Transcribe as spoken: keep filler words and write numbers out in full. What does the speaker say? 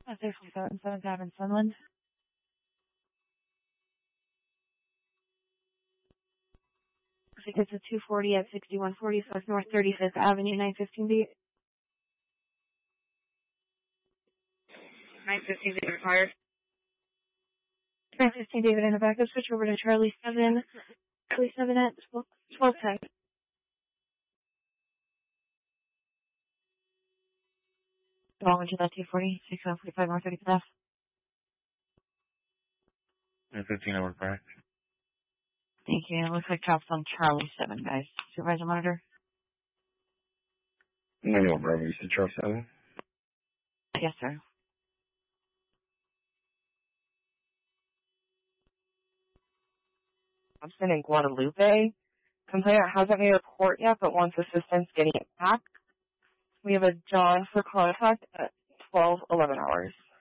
That's actually seven seven Gavin Sunland. I think it's a two forty at sixty-one forty-five North thirty-fifth Avenue, nine fifteen B. nine fifteen David required. nine fifteen David in the backup. Switch over to Charlie seven. Charlie seven at twelve ten. Going to that two forty, sixty-one forty-five North thirty-fifth F. nine fifteen over back. Thank you. It looks like cops on Charlie seven, guys. Supervisor monitor. Manual Bravo, you said Charlie seven? Yes, sir. I'm in Guadalupe. Complainant hasn't made a report yet, but wants assistance getting it back. We have a John for contact at twelve eleven hours.